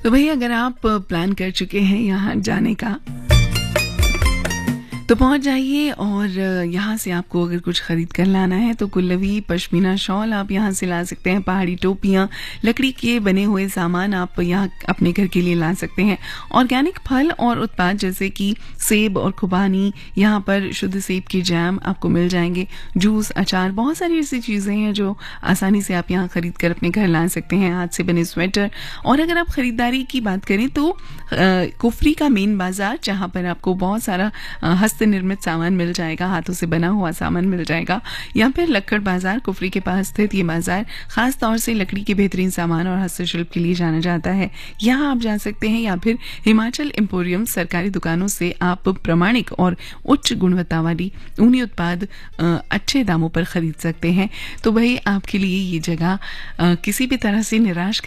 तो भई अगर आप प्लान कर चुके हैं यहाँ जाने का तो पहुंच जाइए और यहाँ से आपको अगर कुछ खरीद कर लाना है तो कुल्लवी पश्मीना शॉल आप यहाँ से ला सकते हैं। पहाड़ी टोपियाँ, लकड़ी के बने हुए सामान आप यहाँ अपने घर के लिए ला सकते हैं। ऑर्गेनिक फल और उत्पाद जैसे कि सेब और खुबानी, यहाँ पर शुद्ध सेब के जैम आपको मिल जाएंगे। जूस, अचार, बहुत सारी ऐसी चीज़ें हैं जो आसानी से आप यहाँ खरीद कर अपने घर ला सकते हैं। हाथ से बने स्वेटर। और अगर आप खरीदारी की बात करें तो कुफरी का मेन बाजार, जहाँ पर आपको बहुत सारा हस्त निर्मित सामान मिल जाएगा, हाथों से बना हुआ सामान मिल जाएगा। या फिर लक्कड़ बाजार, कुफरी के पास स्थित ये बाजार खास तौर से लकड़ी के बेहतरीन सामान और हस्तशिल्प के लिए जाना जाता है। यहाँ आप जा सकते हैं। या फिर हिमाचल एम्पोरियम, सरकारी दुकानों से आप प्रमाणिक और उच्च गुणवत्ता वाली ऊनी उत्पाद अच्छे दामों पर खरीद सकते हैं। तो भाई आपके लिए ये जगह किसी भी तरह से निराश